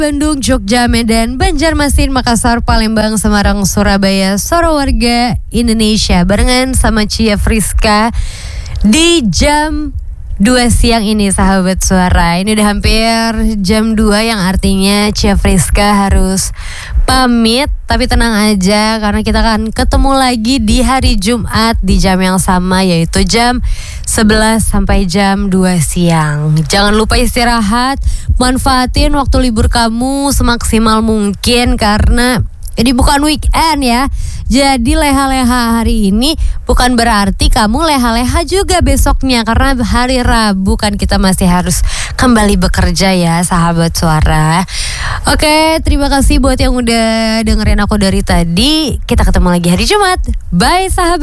Bandung, Jogja, Medan, Banjarmasin, Makassar, Palembang, Semarang, Surabaya, seluruh warga Indonesia barengan sama Cia Friska di jam 2 siang ini, sahabat suara. Ini udah hampir jam 2 yang artinya Cia Friska harus pamit. Tapi tenang aja karena kita akan ketemu lagi di hari Jumat di jam yang sama, yaitu jam 11 sampai jam 2 siang. Jangan lupa istirahat, manfaatin waktu libur kamu semaksimal mungkin karena ini bukan weekend ya. Jadi leha-leha hari ini bukan berarti kamu leha-leha juga besoknya. Karena hari Rabu kan kita masih harus kembali bekerja ya, sahabat suara. Oke, terima kasih buat yang udah dengerin aku dari tadi. Kita ketemu lagi hari Jumat. Bye sahabat.